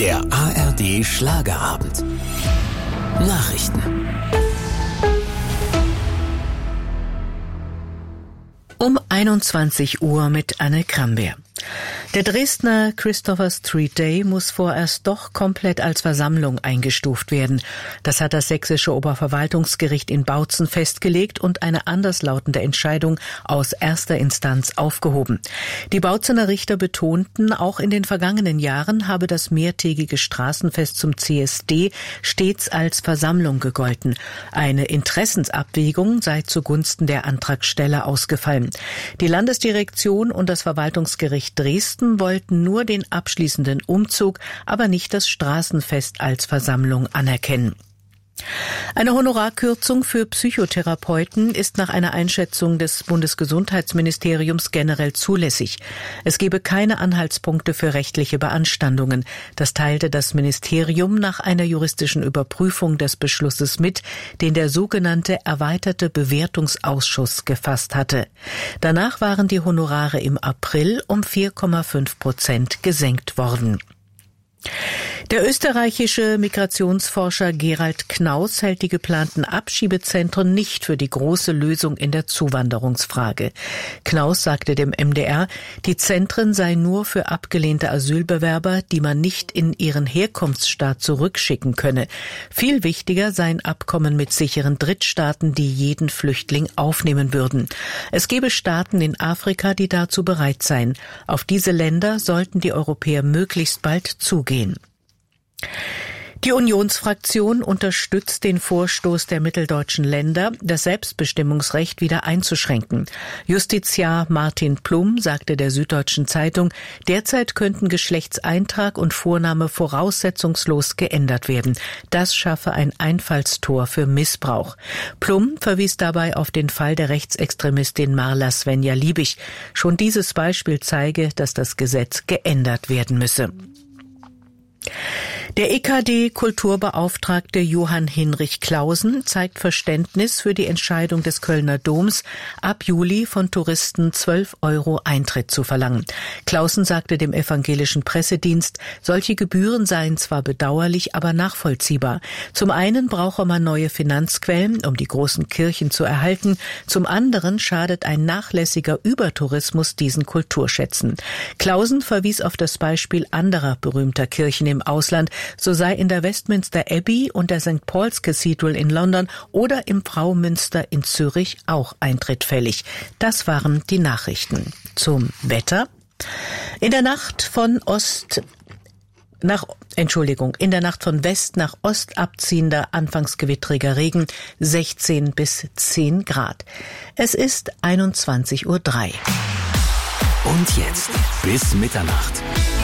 Der ARD Schlagerabend. Nachrichten. Um 21 Uhr mit Anne Krambeer. Der Dresdner Christopher Street Day muss vorerst doch komplett als Versammlung eingestuft werden. Das hat das sächsische Oberverwaltungsgericht in Bautzen festgelegt und eine anderslautende Entscheidung aus erster Instanz aufgehoben. Die Bautzener Richter betonten, auch in den vergangenen Jahren habe das mehrtägige Straßenfest zum CSD stets als Versammlung gegolten. Eine Interessensabwägung sei zugunsten der Antragsteller ausgefallen. Die Landesdirektion und das Verwaltungsgericht Dresden wollten nur den abschließenden Umzug, aber nicht das Straßenfest als Versammlung anerkennen. Eine Honorarkürzung für Psychotherapeuten ist nach einer Einschätzung des Bundesgesundheitsministeriums generell zulässig. Es gebe keine Anhaltspunkte für rechtliche Beanstandungen. Das teilte das Ministerium nach einer juristischen Überprüfung des Beschlusses mit, den der sogenannte erweiterte Bewertungsausschuss gefasst hatte. Danach waren die Honorare im April um 4,5% gesenkt worden. Der österreichische Migrationsforscher Gerald Knaus hält die geplanten Abschiebezentren nicht für die große Lösung in der Zuwanderungsfrage. Knaus sagte dem MDR, die Zentren seien nur für abgelehnte Asylbewerber, die man nicht in ihren Herkunftsstaat zurückschicken könne. Viel wichtiger seien Abkommen mit sicheren Drittstaaten, die jeden Flüchtling aufnehmen würden. Es gebe Staaten in Afrika, die dazu bereit seien. Auf diese Länder sollten die Europäer möglichst bald zugehen. Die Unionsfraktion unterstützt den Vorstoß der mitteldeutschen Länder, das Selbstbestimmungsrecht wieder einzuschränken. Justiziar Martin Plum sagte der Süddeutschen Zeitung, derzeit könnten Geschlechtseintrag und Vorname voraussetzungslos geändert werden. Das schaffe ein Einfallstor für Missbrauch. Plum verwies dabei auf den Fall der Rechtsextremistin Marla Svenja Liebig. Schon dieses Beispiel zeige, dass das Gesetz geändert werden müsse. Der EKD-Kulturbeauftragte Johann Hinrich Clausen zeigt Verständnis für die Entscheidung des Kölner Doms, ab Juli von Touristen 12 € Eintritt zu verlangen. Clausen sagte dem evangelischen Pressedienst, solche Gebühren seien zwar bedauerlich, aber nachvollziehbar. Zum einen brauche man neue Finanzquellen, um die großen Kirchen zu erhalten. Zum anderen schadet ein nachlässiger Übertourismus diesen Kulturschätzen. Clausen verwies auf das Beispiel anderer berühmter Kirchen im Ausland. So sei in der Westminster Abbey und der St. Paul's Cathedral in London oder im Fraumünster in Zürich auch Eintritt fällig. Das waren die Nachrichten. Zum Wetter. In der Nacht von West nach Ost abziehender, anfangs gewittriger Regen, 16 bis 10 Grad. Es ist 21:03 Uhr. Und jetzt bis Mitternacht.